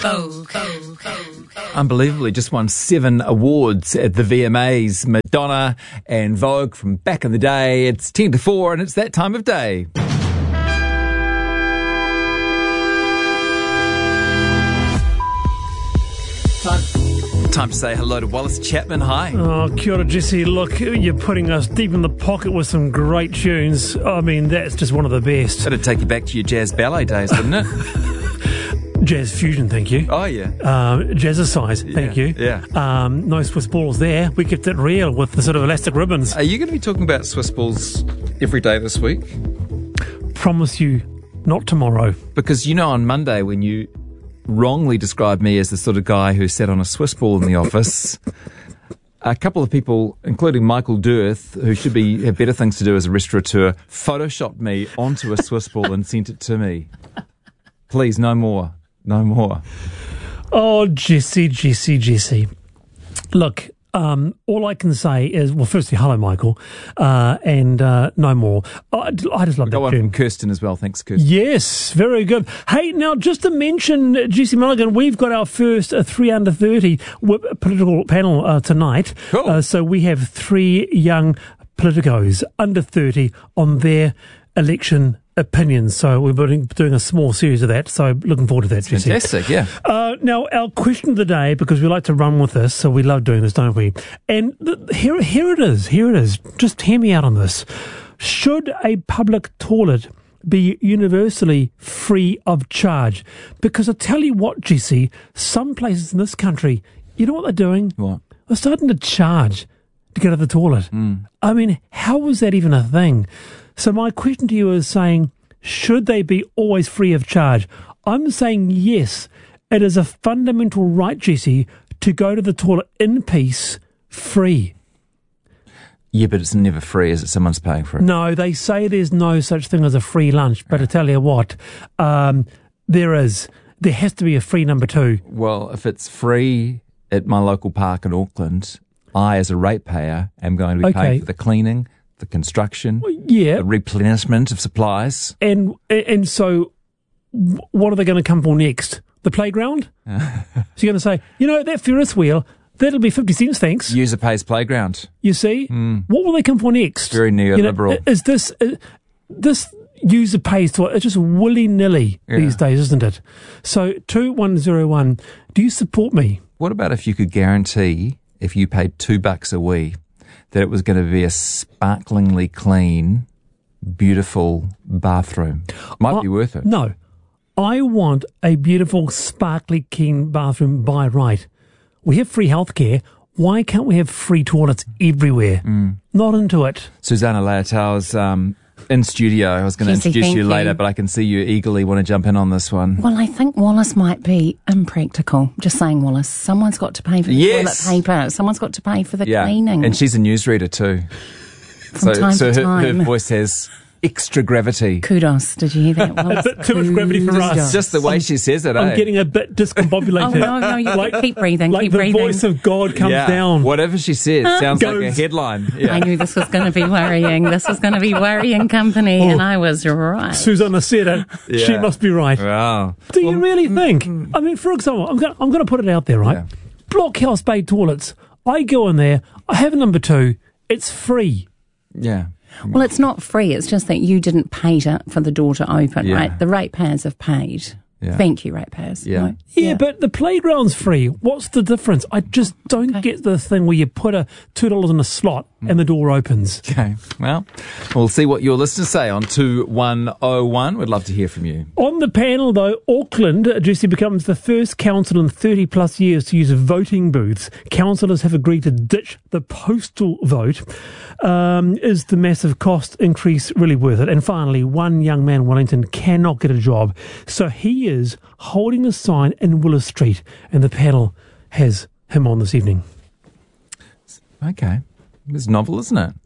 Unbelievably, just won 7 awards at the VMAs. Madonna and Vogue from back in the day. It's 10 to 4 and it's that time of day. Time to say hello to Wallace Chapman. Hi. Oh, kia ora, Jesse. Look, you're putting us deep in the pocket with some great tunes. I mean, that's just one of the best. That'd take you back to your jazz ballet days, wouldn't it? Jazz fusion, thank you. Oh, yeah. Jazzercise, thank you. Yeah. No Swiss balls there. We kept it real with the sort of elastic ribbons. Are you going to be talking about Swiss balls every day this week? Promise you, not tomorrow. Because, on Monday when you wrongly described me as the sort of guy who sat on a Swiss ball in the office, a couple of people, including Michael Durth, who should have better things to do as a restaurateur, photoshopped me onto a Swiss ball and sent it to me. Please, no more. No more. Oh, Jesse. Look, all I can say is, well, firstly, hello, Michael, and no more. I just love that one tune. From Kirsten as well. Thanks, Kirsten. Yes, very good. Hey, now, just to mention, Jesse Mulligan, we've got our first 3 under 30 political panel tonight. Cool. So we have 3 young politicos under 30 on their election opinions. So we're doing a small series of that. So looking forward to that, Jesse. Fantastic, yeah. Now, our question of the day, because we like to run with this, so we love doing this, don't we? And here it is. Just hear me out on this. Should a public toilet be universally free of charge? Because I tell you what, Jesse, some places in this country, you know what they're doing? What? They're starting to charge to get to the toilet. I mean, how is that even a thing? So my question to you is saying, should they be always free of charge? I'm saying yes. It is a fundamental right, Jesse, to go to the toilet in peace, free. Yeah, but it's never free, is it? Someone's paying for it. No, they say there's no such thing as a free lunch, but I tell you what, there is. There has to be a free number 2. Well, if it's free at my local park in Auckland, I, as a ratepayer, am going to be paying for the cleaning, the construction, the replenishment of supplies. And so what are they going to come for next? The playground? So you're going to say, that Ferris wheel, that'll be 50 cents, thanks. User pays playground. You see? What will they come for next? Very neoliberal. Is this user pays to it? It's just willy-nilly these days, isn't it? So 2101, do you support me? What about if you could guarantee, if you paid $2 a wee, that it was going to be a sparklingly clean, beautiful bathroom? Might be worth it. No. I want a beautiful, sparkly, clean bathroom by right. We have free healthcare. Why can't we have free toilets everywhere? Not into it. Susanna Leotau's in studio. I was going to introduce you later, but I can see you eagerly want to jump in on this one. Well, I think Wallace might be impractical. Just saying, Wallace. Someone's got to pay for the toilet paper. Someone's got to pay for the cleaning. And she's a newsreader too. From time to time. Her voice has extra gravity. Kudos. Did you hear that, Wallace? A bit too much gravity for us. Just the way she says it, I'm getting a bit discombobulated. No, you keep breathing. Like keep the breathing. voice of God comes down. Whatever she says sounds like a headline. Yeah. I knew this was going to be worrying. This was going to be worrying company, and I was right. Susanna said it. Yeah. She must be right. Wow. Do you really think? I mean, for example, I'm going to put it out there, right? Yeah. Blockhouse Bay toilets. I go in there. I have a number 2. It's free. Yeah. Well, it's not free. It's just that you didn't pay for the door to open, right? The ratepayers have paid. Yeah. Thank you, ratepayers. Yeah. No? Yeah, but the playground's free. What's the difference? I just don't get the thing where you put a $2 in a slot and the door opens. Okay. Well, we'll see what your listeners say on 2101. We'd love to hear from you. On the panel, though, Auckland, Jesse, becomes the first council in 30 plus years to use voting booths. Councillors have agreed to ditch the postal vote. Is the massive cost increase really worth it? And finally, one young man in Wellington cannot get a job, so he is holding a sign in Willis Street, and the panel has him on this evening. Okay. It's novel, isn't it?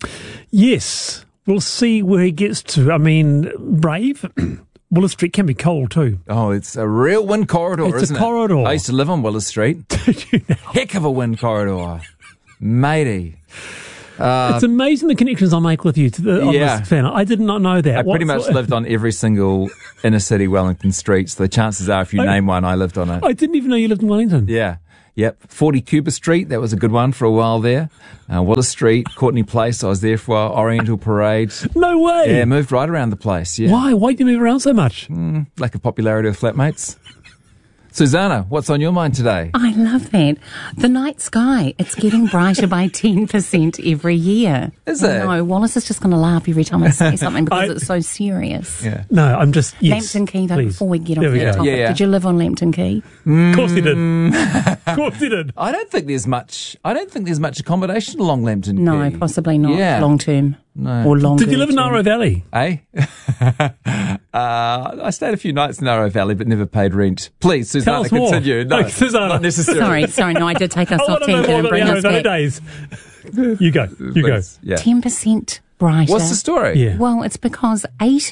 Yes. We'll see where he gets to. I mean, brave. Willis Street can be cold too. Oh, it's a real wind corridor, isn't it? It's a corridor. I used to live on Willis Street. Did you know? Heck of a wind corridor. Matey. It's amazing the connections I make with you on this fan. I did not know that. I pretty much lived on every single inner city Wellington street, so the chances are if you name one, I lived on it. I didn't even know you lived in Wellington. Yeah. Yep. 40 Cuba Street, that was a good one for a while there. Wallace Street, Courtney Place, I was there for Oriental Parade. No way. Yeah, moved right around the place. Yeah. Why? Why do you move around so much? Lack of popularity with flatmates. Susanna, what's on your mind today? I love that. The night sky, it's getting brighter by 10% every year. Is it? No, Wallace is just going to laugh every time I say something because it's so serious. Yeah. No, I'm just... Yes, Lambton Quay, though, please. before we get off There we that go. topic, Yeah. did you live on Lambton Quay? Of course you did. Of course you did. I don't think there's much accommodation along Lambton No, Quay. possibly not. Yeah. Long term. No. Or longer. Did you live in Narrow Valley? Eh? I stayed a few nights in Narrow Valley, but never paid rent. Please, Susanna, Tell us more. continue. No, Okay, Susanna. not necessarily. Sorry, no, I did take us I off want to know tangent more and about bring the us Narrow back. Valley days. You go. You go. Please, yeah. 10% brighter. What's the story? Yeah. Well, it's because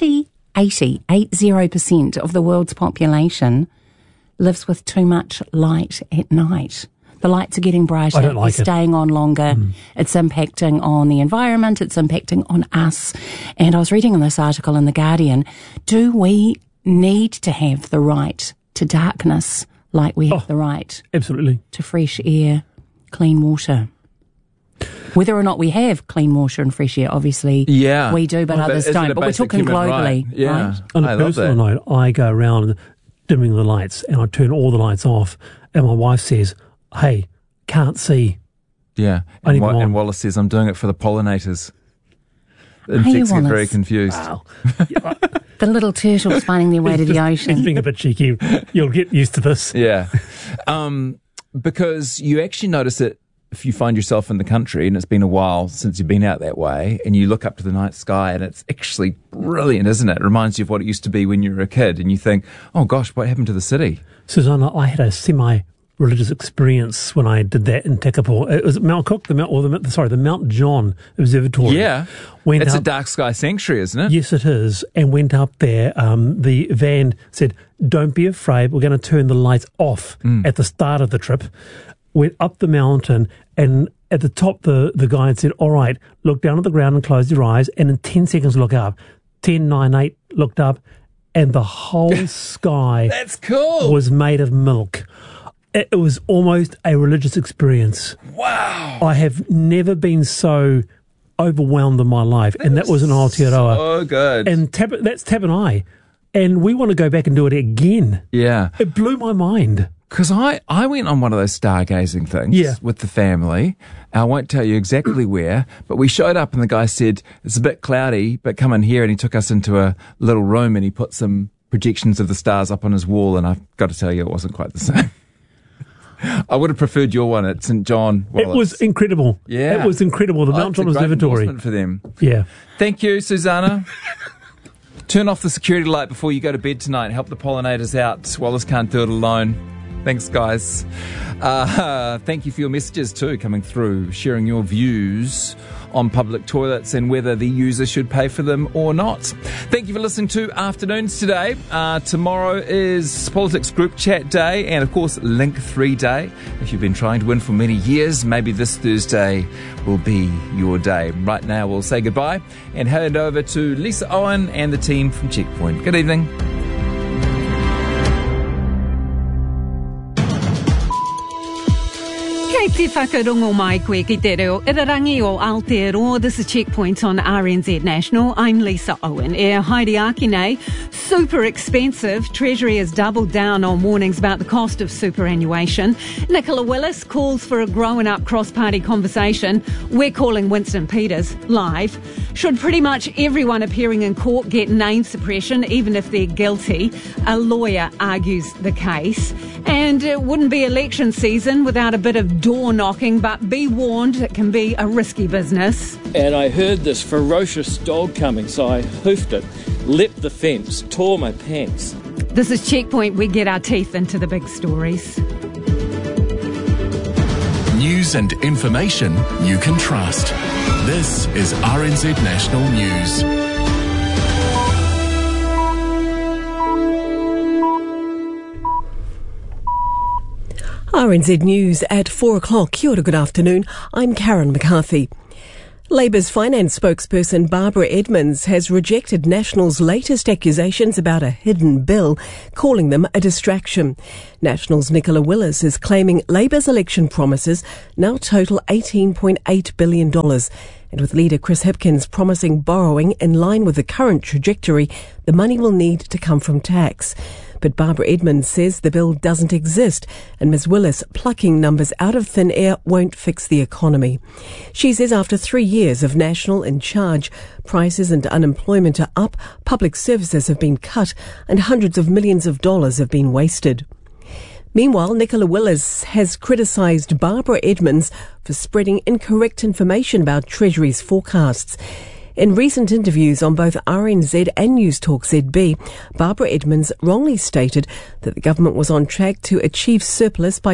80% of the world's population lives with too much light at night. The lights are getting brighter. I don't like they're it. staying on longer. It's impacting on the environment. It's impacting on us. And I was reading in this article in The Guardian, do we need to have the right to darkness like we have the right Absolutely. to fresh air, clean water? Whether or not we have clean water and fresh air, obviously Yeah. we do, but others isn't it don't. a But we're basic talking human globally, right? Yeah. right? On I a love personal that. note, I go around dimming the lights and I turn all the lights off and my wife says, hey, can't see. Yeah. I need them on. And Wallace says, I'm doing it for the pollinators. And Hey, Tex get very Wallace. confused. Wow. The little turtles finding their way to the He's ocean. being a bit cheeky. You'll get used to this. Yeah. Because you actually notice it if you find yourself in the country and it's been a while since you've been out that way and you look up to the night sky and it's actually brilliant, isn't it? It reminds you of what it used to be when you were a kid and you think, oh gosh, what happened to the city? Susanna, I had a semi-religious experience when I did that in Tekapo. It was Mount Cook, the Mount John Observatory. Yeah. Went It's a up- dark sky sanctuary, isn't it? Yes, it is. And went up there. The van said, don't be afraid. We're going to turn the lights off at the start of the trip. Went up the mountain and at the top, the guide said, all right, look down at the ground and close your eyes. And in 10 seconds, look up. 10, 9, 8, looked up. And the whole sky That's cool. was made of milk. It was almost a religious experience. Wow. I have never been so overwhelmed in my life. And that was in Aotearoa. Oh, good. And that's Tapanai. And we want to go back and do it again. Yeah. It blew my mind. Because I went on one of those stargazing things with the family. I won't tell you exactly where, but we showed up and the guy said, it's a bit cloudy, but come in here. And he took us into a little room and he put some projections of the stars up on his wall. And I've got to tell you, it wasn't quite the same. I would have preferred your one at St. John Wallace. It was incredible. Yeah. It was incredible. The Mount It's a John great Observatory. endorsement for them. Yeah. Thank you, Susanna. Turn off the security light before you go to bed tonight. Help the pollinators out. Wallace can't do it alone. Thanks, guys. Thank you for your messages too coming through, sharing your views on public toilets and whether the user should pay for them or not. Thank you for listening to Afternoons today. Tomorrow is Politics Group Chat Day and, of course, Link 3 Day. If you've been trying to win for many years, maybe this Thursday will be your day. Right now, we'll say goodbye and hand over to Lisa Owen and the team from Checkpoint. Good evening. Kei te whakarongo mai koe ki te reo irarangi o Aotearoa. This is Checkpoint on RNZ National. I'm Lisa Owen. Haere aki nei, super expensive. Treasury has doubled down on warnings about the cost of superannuation. Nicola Willis calls for a grown-up cross-party conversation. We're calling Winston Peters live. Should pretty much everyone appearing in court get name suppression, even if they're guilty? A lawyer argues the case. And it wouldn't be election season without a bit of door knocking, but be warned, it can be a risky business. And I heard this ferocious dog coming, so I hoofed it, leapt the fence, tore my pants. This is Checkpoint. We get our teeth into the big stories. News and information you can trust. This is RNZ National News. RNZ News at 4 o'clock. Kia ora, good afternoon. I'm Karen McCarthy. Labour's finance spokesperson Barbara Edmonds has rejected National's latest accusations about a hidden bill, calling them a distraction. National's Nicola Willis is claiming Labour's election promises now total $18.8 billion. And with leader Chris Hipkins promising borrowing in line with the current trajectory, the money will need to come from tax. But Barbara Edmonds says the bill doesn't exist, and Ms Willis plucking numbers out of thin air won't fix the economy. She says after 3 years of National in charge, prices and unemployment are up, public services have been cut, and hundreds of millions of dollars have been wasted. Meanwhile, Nicola Willis has criticised Barbara Edmonds for spreading incorrect information about Treasury's forecasts. In recent interviews on both RNZ and Newstalk ZB, Barbara Edmonds wrongly stated that the government was on track to achieve surplus by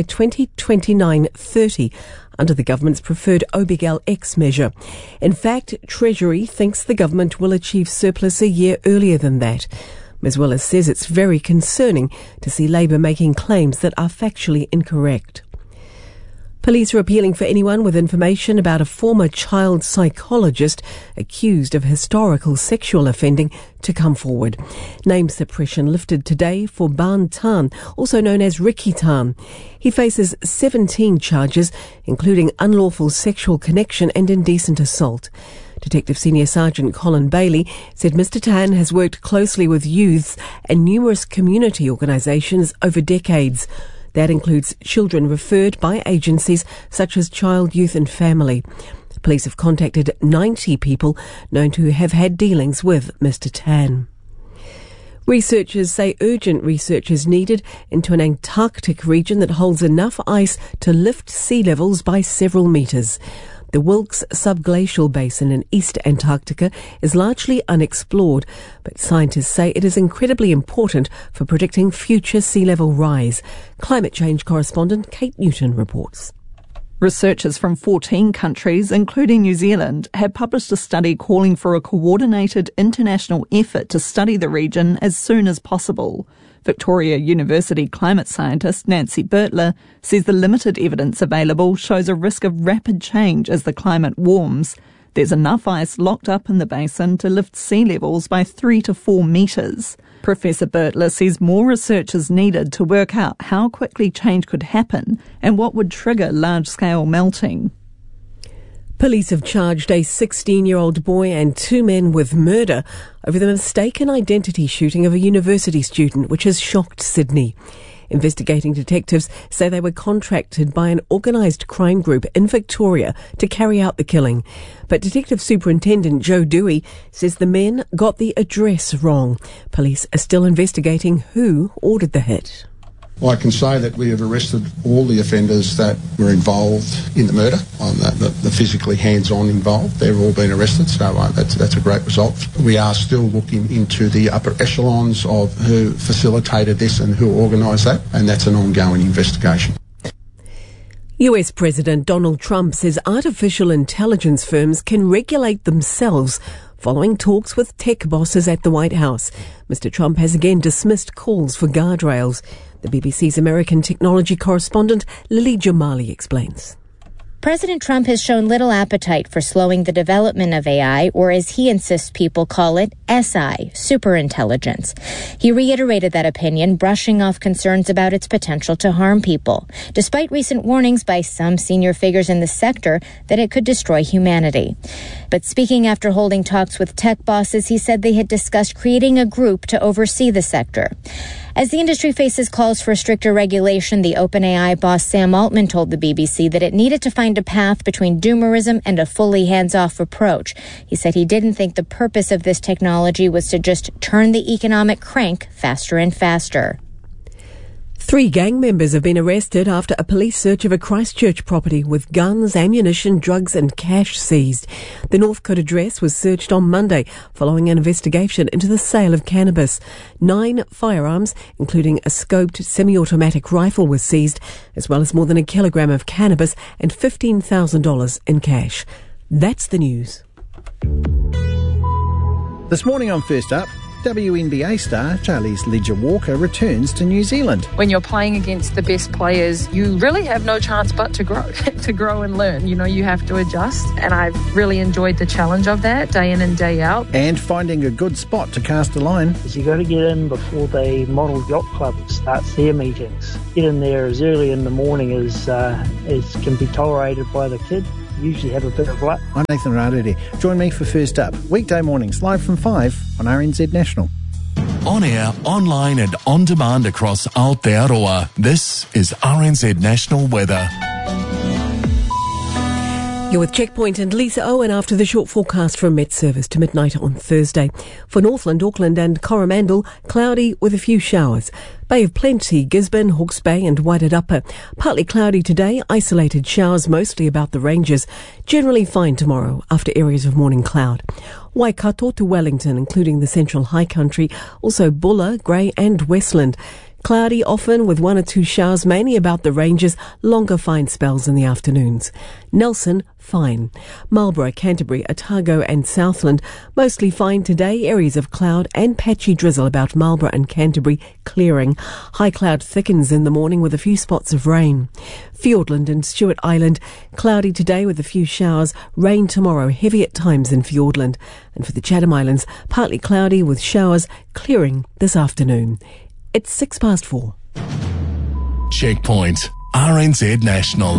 2029-30 under the government's preferred OBEG-X measure. In fact, Treasury thinks the government will achieve surplus a year earlier than that. Ms Willis says it's very concerning to see Labour making claims that are factually incorrect. Police are appealing for anyone with information about a former child psychologist accused of historical sexual offending to come forward. Name suppression lifted today for Ban Tan, also known as Ricky Tan. He faces 17 charges, including unlawful sexual connection and indecent assault. Detective Senior Sergeant Colin Bailey said Mr Tan has worked closely with youths and numerous community organisations over decades. That includes children referred by agencies such as Child, Youth and Family. Police have contacted 90 people known to have had dealings with Mr Tan. Researchers say urgent research is needed into an Antarctic region that holds enough ice to lift sea levels by several metres. The Wilkes subglacial basin in East Antarctica is largely unexplored, but scientists say it is incredibly important for predicting future sea level rise. Climate change correspondent Kate Newton reports. Researchers from 14 countries, including New Zealand, have published a study calling for a coordinated international effort to study the region as soon as possible. Victoria University climate scientist Nancy Bertler says the limited evidence available shows a risk of rapid change as the climate warms. There's enough ice locked up in the basin to lift sea levels by 3 to 4 metres. Professor Bertler says more research is needed to work out how quickly change could happen and what would trigger large-scale melting. Police have charged a 16-year-old boy and 2 men with murder over the mistaken identity shooting of a university student, which has shocked Sydney. Investigating detectives say they were contracted by an organised crime group in Victoria to carry out the killing. But Detective Superintendent Joe Dewey says the men got the address wrong. Police are still investigating who ordered the hit. Well, I can say that we have arrested all the offenders that were involved in the murder, the physically hands-on involved. They've all been arrested, so that's a great result. We are still looking into the upper echelons of who facilitated this and who organised that, and that's an ongoing investigation. US President Donald Trump says artificial intelligence firms can regulate themselves following talks with tech bosses at the White House. Mr. Trump has again dismissed calls for guardrails. The BBC's American technology correspondent Lily Jamali explains. President Trump has shown little appetite for slowing the development of AI, or as he insists people call it, SI, superintelligence. He reiterated that opinion, brushing off concerns about its potential to harm people, despite recent warnings by some senior figures in the sector that it could destroy humanity. But speaking after holding talks with tech bosses, he said they had discussed creating a group to oversee the sector. As the industry faces calls for stricter regulation, the OpenAI boss Sam Altman told the BBC that it needed to find a path between doomerism and a fully hands-off approach. He said he didn't think the purpose of this technology was to just turn the economic crank faster and faster. 3 gang members have been arrested after a police search of a Christchurch property with guns, ammunition, drugs and cash seized. The Northcote address was searched on Monday following an investigation into the sale of cannabis. 9 firearms, including a scoped semi-automatic rifle, were seized, as well as more than 1 kilogram of cannabis and $15,000 in cash. That's the news. This morning on First Up, WNBA star Charlize Ledger-Walker returns to New Zealand. When you're playing against the best players, you really have no chance but to grow and learn. You know, you have to adjust, and I've really enjoyed the challenge of that day in and day out. And finding a good spot to cast a line. You got to get in before the Model Yacht Club starts their meetings. Get in there as early in the morning as can be tolerated by the kid. Usually have a bit of luck. I'm Nathan Rarere. Join me for First Up, weekday mornings, live from 5 on RNZ National. On air, online and on demand across Aotearoa, this is RNZ National Weather. You're with Checkpoint and Lisa Owen after the short forecast from Met Service to midnight on Thursday. For Northland, Auckland and Coromandel, cloudy with a few showers. Bay of Plenty, Gisborne, Hawke's Bay and Wairarapa. Partly cloudy today, isolated showers mostly about the ranges. Generally fine tomorrow after areas of morning cloud. Waikato to Wellington, including the Central High Country. Also Bulla, Grey and Westland. Cloudy often with 1 or 2 showers, mainly about the ranges, longer fine spells in the afternoons. Nelson, fine. Marlborough, Canterbury, Otago and Southland, mostly fine today, areas of cloud and patchy drizzle about Marlborough and Canterbury, clearing. High cloud thickens in the morning with a few spots of rain. Fiordland and Stewart Island, cloudy today with a few showers, rain tomorrow, heavy at times in Fiordland. And for the Chatham Islands, partly cloudy with showers, clearing this afternoon. It's 4:06. Checkpoint, RNZ National.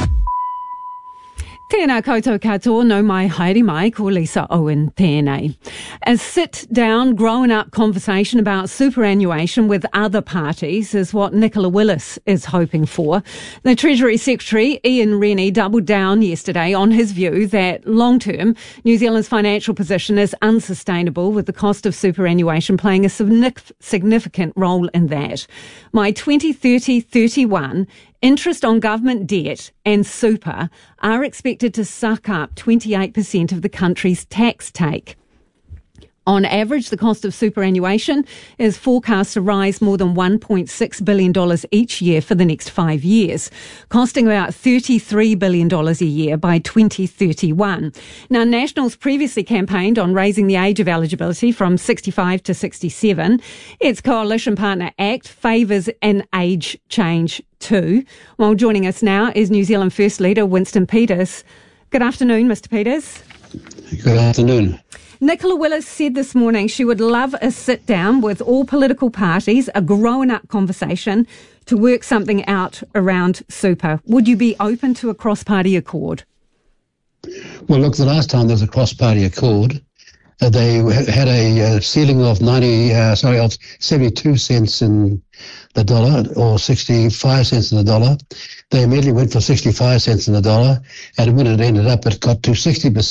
Tēnā koutou katoa, no mai haere mai, ko Lisa Owen tēnei. A sit-down, grown-up conversation about superannuation with other parties is what Nicola Willis is hoping for. The Treasury Secretary, Ian Rennie, doubled down yesterday on his view that long-term, New Zealand's financial position is unsustainable, with the cost of superannuation playing a significant role in that. By 2030-31, interest on government debt and super are expected to suck up 28% of the country's tax take. On average, the cost of superannuation is forecast to rise more than $1.6 billion each year for the next 5 years, costing about $33 billion a year by 2031. Now, Nationals previously campaigned on raising the age of eligibility from 65 to 67. Its coalition partner ACT favours an age change too. Well, joining us now is New Zealand First Leader Winston Peters. Good afternoon, Mr. Peters. Good afternoon. Nicola Willis said this morning she would love a sit-down with all political parties, a grown-up conversation to work something out around super. Would you be open to a cross-party accord? Well, look, the last time there was a cross-party accord, they had a ceiling of 72 cents in the dollar or 65 cents in the dollar. They immediately went for 65 cents in the dollar, and when it ended up, it got to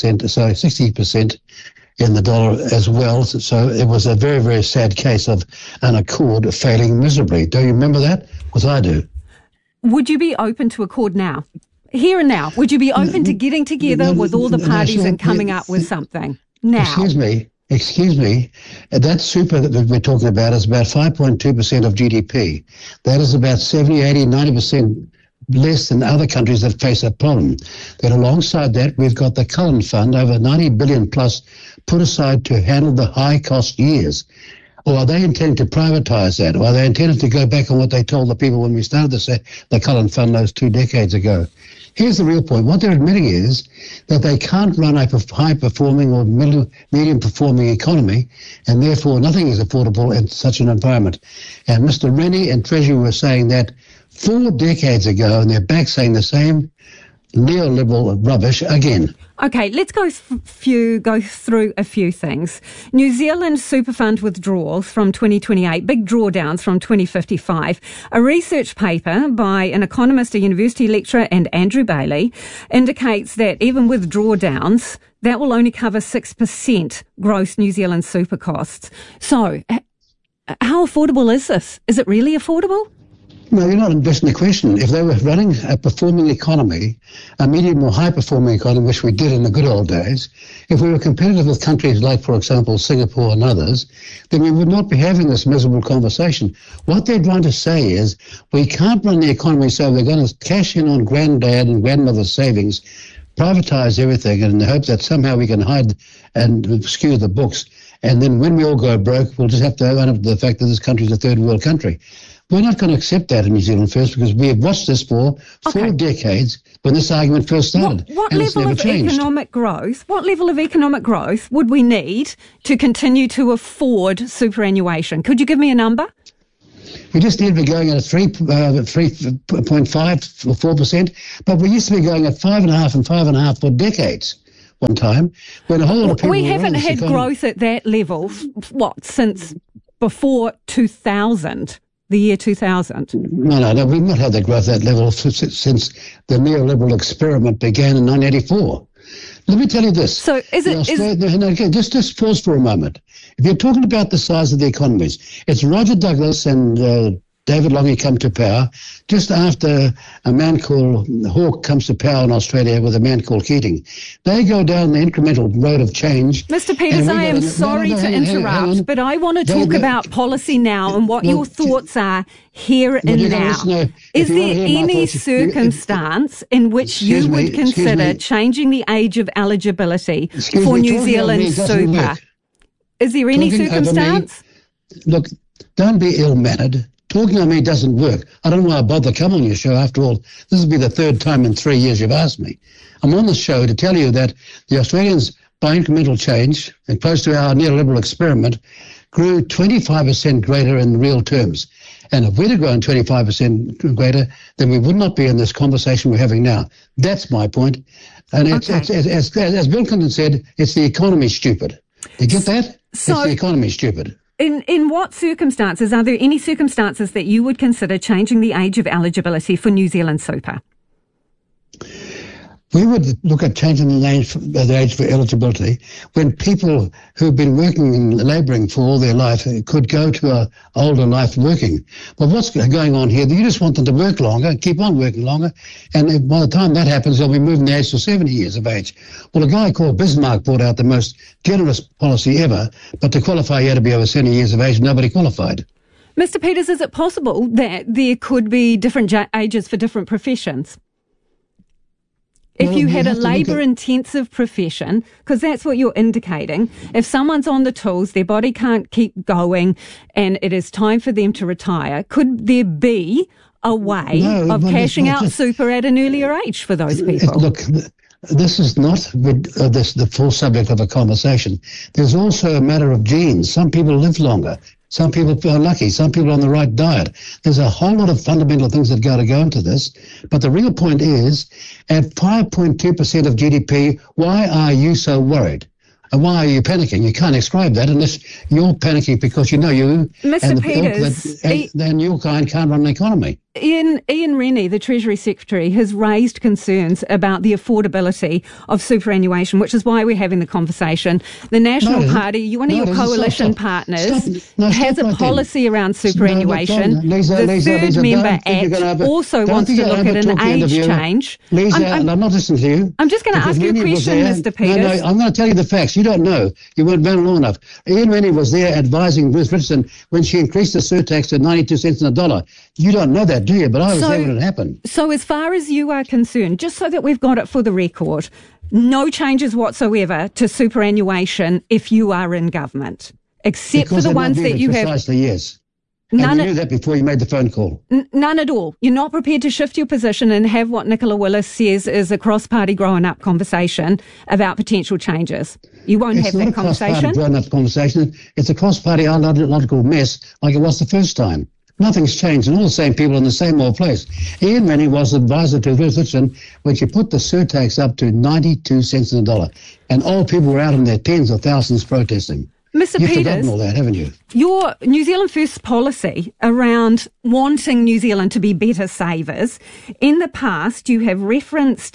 60% in the dollar as well. So it was a very, very sad case of an accord failing miserably. Do you remember that? Because I do. Would you be open to accord now? Here and now? Would you be open to getting together with all the parties and coming up with something now? Excuse me. That super that we're talking about is about 5.2% of GDP. That is about 70, 80, 90% less than other countries that face that problem. Then alongside that, we've got the Cullen Fund, over 90 billion plus, put aside to handle the high-cost years. Or are they intending to privatise that? Or are they intending to go back on what they told the people when we started the Cullen Fund those 2 decades ago? Here's the real point. What they're admitting is that they can't run a high-performing or medium-performing economy, and therefore nothing is affordable in such an environment. And Mr. Rennie and Treasury were saying that 4 decades ago, and they're back saying the same neoliberal rubbish again. Okay, let's go through a few things. New Zealand super fund withdrawals from 2028, big drawdowns from 2055. A research paper by an economist, a university lecturer, and Andrew Bailey indicates that even with drawdowns, that will only cover 6% gross New Zealand super costs. So, how affordable is this? Is it really affordable? No, you're not addressing the question. If they were running a performing economy, a medium or high-performing economy, which we did in the good old days, if we were competitive with countries like, for example, Singapore and others, then we would not be having this miserable conversation. What they're trying to say is we can't run the economy so they're going to cash in on granddad and grandmother's savings, privatise everything in the hope that somehow we can hide and skew the books And then when we all go broke, we'll just have to own up to the fact that this country is a third world country. We're not going to accept that in New Zealand First, because we have watched this for 4 decades when this argument first started. What level of economic growth? What level of economic growth would we need to continue to afford superannuation? Could you give me a number? We just need to be going at 3.5 or 4%, but we used to be going at 5.5 and 5.5 for decades. One time, when a whole lot of people we haven't had growth at that level. Since before 2000? The year 2000? No, we've not had that growth at that level since the neoliberal experiment began in 1984. Let me tell you this. So just pause for a moment. If you're talking about the size of the economies, it's Roger Douglas and David Lange come to power just after a man called Hawke comes to power in Australia with a man called Keating. They go down the incremental road of change. Mr. Peters, I am sorry to interrupt, but I want to talk about policy now and what your thoughts are here and now. Is there any circumstance in which you would consider changing the age of eligibility for New Zealand super? Is there any circumstance? Look, don't be ill-mannered. Talking on me doesn't work. I don't know why I bother come on your show. After all, this will be the 3rd time in 3 years you've asked me. I'm on the show to tell you that the Australians, by incremental change and close to our neoliberal experiment, grew 25% greater in real terms. And if we'd have grown 25% greater, then we would not be in this conversation we're having now. That's my point. And it's, as Bill Clinton said, it's the economy stupid. You get that? So, it's the economy stupid. In what circumstances, are there any circumstances that you would consider changing the age of eligibility for New Zealand super? We would look at changing the age for eligibility when people who've been working and labouring for all their life could go to an older life working. But what's going on here, you just want them to work longer, keep on working longer, and by the time that happens, they'll be moving the age to 70 years of age. Well, a guy called Bismarck brought out the most generous policy ever, but to qualify you had to be over 70 years of age, nobody qualified. Mr. Peters, is it possible that there could be different ages for different professions? If you had a labour-intensive profession, because that's what you're indicating, if someone's on the tools, their body can't keep going, and it is time for them to retire, could there be a way of cashing out super at an earlier age for those people? Look, this is not the full subject of a conversation. There's also a matter of genes. Some people live longer. Some people feel lucky. Some people are on the right diet. There's a whole lot of fundamental things that got to go into this. But the real point is, at 5.2% of GDP, why are you so worried? And why are you panicking? You can't describe that unless you're panicking because you know you Mr. Peters, then your kind can't run an economy. Ian Rennie, the Treasury Secretary, has raised concerns about the affordability of superannuation, which is why we're having the conversation. The National Party, one of your coalition partners, has a policy around superannuation. The Third Member Act also wants to look at an age change. Lisa, I'm not listening to you. I'm just going to ask you a question, Mr. Peters. No, I'm going to tell you the facts. You don't know. You weren't around long enough. Ian Rennie was there advising Ruth Richardson when she increased the surtax to 92 cents on a dollar. You don't know that, do you? But I was there when it happened. So as far as you are concerned, just so that we've got it for the record, no changes whatsoever to superannuation if you are in government, except for the ones that you have. Precisely, yes. None. And you knew that before you made the phone call. None at all. You're not prepared to shift your position and have what Nicola Willis says is a cross-party growing-up conversation about potential changes. You won't have that conversation. It's not a cross-party growing-up conversation. It's a cross-party ideological mess like it was the first time. Nothing's changed, and all the same people in the same old place. Ian Rennie was advisor to Ruth Richardson when she put the surtax up to 92 cents on a dollar, and old people were out in their tens of thousands protesting. Mr. You've Peters, forgotten all that, haven't you? Your New Zealand First policy around wanting New Zealand to be better savers, in the past you have referenced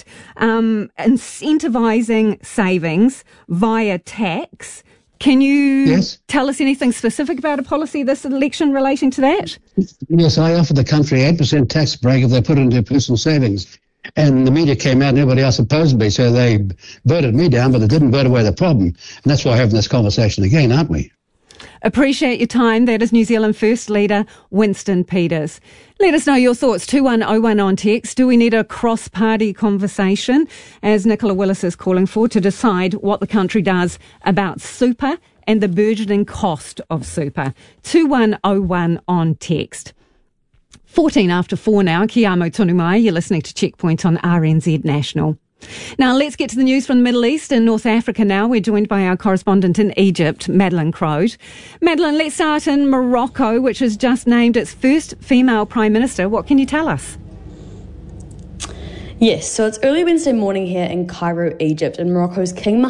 incentivising savings via tax. Can you tell us anything specific about a policy this election relating to that? Yes, I offered the country 8% tax break if they put it into personal savings. And the media came out and everybody else opposed me, so they voted me down, but they didn't vote away the problem. And that's why we're having this conversation again, aren't we? Appreciate your time. That is New Zealand First leader Winston Peters. Let us know your thoughts. 2101 on text. Do we need a cross-party conversation, as Nicola Willis is calling for, to decide what the country does about super and the burgeoning cost of super. 2101 on text. 14 after 4 now. Ki amo tonu mai. You're listening to Checkpoint on RNZ National. Now, let's get to the news from the Middle East and North Africa now. We're joined by our correspondent in Egypt, Madeleine Croad. Madeleine, let's start in Morocco, which has just named its first female Prime Minister. What can you tell us? Yes, so it's early Wednesday morning here in Cairo, Egypt, and Morocco's King